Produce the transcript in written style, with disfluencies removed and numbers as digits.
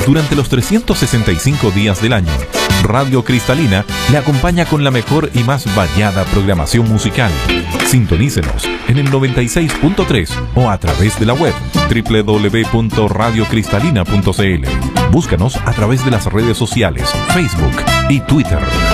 Durante los 365 días del año, Radio Cristalina le acompaña con la mejor y más variada programación musical. Sintonícenos en el 96.3 o a través de la web www.radiocristalina.cl. Búscanos a través de las redes sociales, Facebook y Twitter.